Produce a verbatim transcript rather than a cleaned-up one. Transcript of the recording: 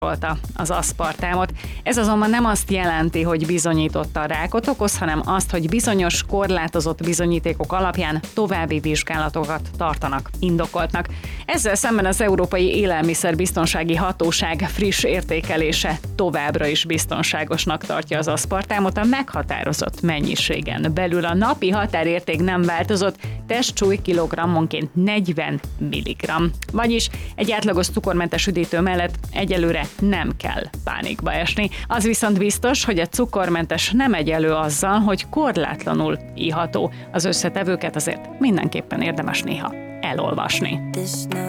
az aszpartámot. Ez azonban nem azt jelenti, hogy bizonyítottan rákot okoz, hanem azt, hogy bizonyos korlátozott bizonyítékok alapján további vizsgálatokat tartanak indokoltnak. Ezzel szemben az Európai Élelmiszerbiztonsági Hatóság friss értékelése továbbra is biztonságosnak tartja az aszpartámot a meghatározott mennyiségen belül. A napi határérték nem változott, testsúly kilogrammonként negyven milligramm. Vagyis egy átlagos cukormentes üdítő mellett egyelőre nem kell pánikba esni. Az viszont biztos, hogy a cukormentes nem egyenlő azzal, hogy korlátlanul iható. Az összetevőket azért mindenképpen érdemes néha elolvasni.